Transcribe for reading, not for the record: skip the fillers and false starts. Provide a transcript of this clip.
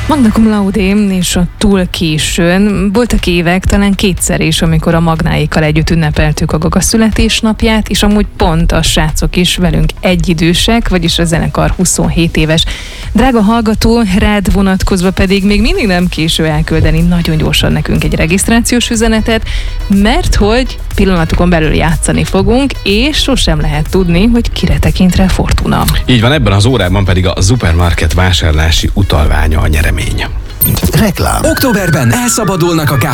Magna cum laude és a túl későn. Voltak évek, talán kétszer is, amikor a Magnáékkal együtt ünnepeltük a Gaga születésnapját, és amúgy pont a srácok is velünk egyidősek, vagyis a zenekar 27 éves. Drága hallgató, rád vonatkozva pedig még mindig nem késő elküldeni nagyon gyorsan nekünk egy regisztrációs üzenetet, mert hogy pillanatokon belül játszani fogunk, és sosem lehet tudni, hogy kire tekint rá Fortuna. Így van, ebben az órában pedig a Supermarket vásárlási utalványa a nyeremény. Reklám. Októberben elszabadulnak a